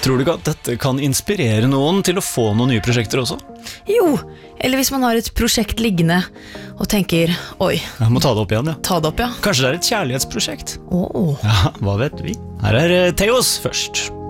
Tror du ikke at dette kan inspirere noen til å få noen nye prosjekter også? Jo, eller hvis man har et prosjekt liggende og tenker, oi, Jeg må ta det opp igjen, ja. ta det opp, ja. Kanskje det er et kjærlighetsprosjekt? Åh. Ja, hva vet vi? Her er Theos først.